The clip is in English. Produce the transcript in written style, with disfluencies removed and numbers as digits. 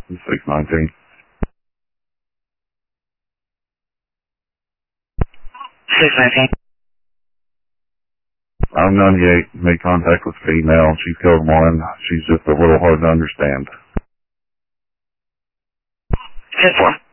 619. 619. I'm 98. Made contact with female. She's code 1. She's just a little hard to understand. 10-4.